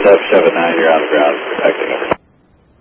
Dub 79, you're on the ground, protecting us.